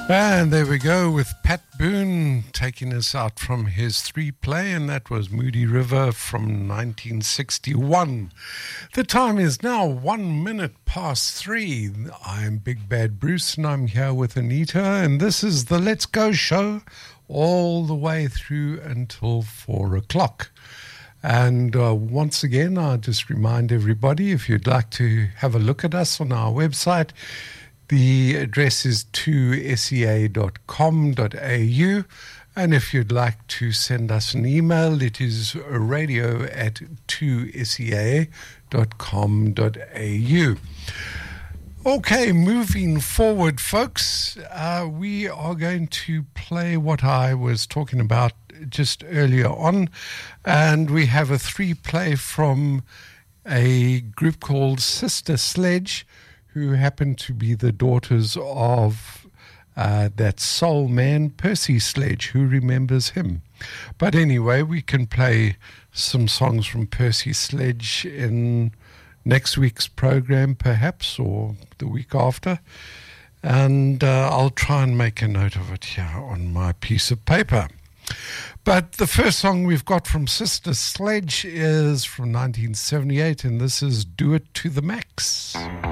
And there we go with Pat Boone taking us out from his three-play, and that was Moody River from 1961. The time is now 1 minute past 3. I'm Big Bad Bruce, and I'm here with Anita, and this is the Let's Go show all the way through until 4 o'clock. And once again, I just remind everybody, if you'd like to have a look at us on our website, the address is 2sea.com.au, and if you'd like to send us an email, it is radio@2sea.com.au. Okay, moving forward, folks, we are going to play what I was talking about just earlier on, and we have a three-play from a group called Sister Sledge, who happen to be the daughters of that soul man, Percy Sledge. Who remembers him? But anyway, we can play some songs from Percy Sledge in next week's program, perhaps, or the week after. And I'll try and make a note of it here on my piece of paper. But the first song we've got from Sister Sledge is from 1978, and this is Do It to the Max.